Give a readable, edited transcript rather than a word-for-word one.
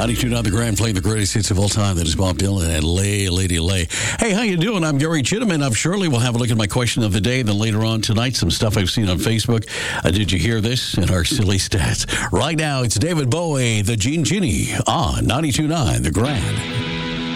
92.9 The Grand, playing the greatest hits of all time. That is Bob Dylan and Lay, Lady Lay. Hey, how you doing? I'm Gary Chittiman. I'm Shirley. We'll have a look at my question of the day. Then later on tonight, some stuff I've seen on Facebook. Did you hear this? And our silly stats. Right now, it's David Bowie, the Gene Ginny on 92.9 The Grand.